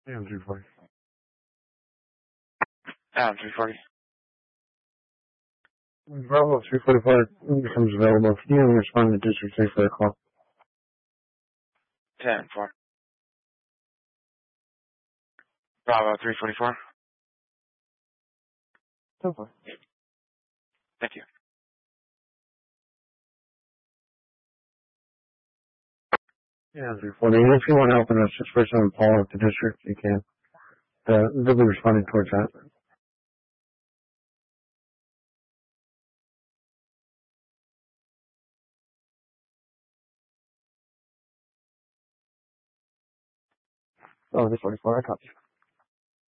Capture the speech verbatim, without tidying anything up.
AM three forty. Adam three forty. Bravo three forty-four becomes available. Can you respond to District three for a call? ten four. Bravo three forty-four. ten four. Thank you. Yeah, three forty. And if you want help in a situation with Paul at the district, you can. Uh, they'll be responding towards that. Oh, three forty-four, I copy.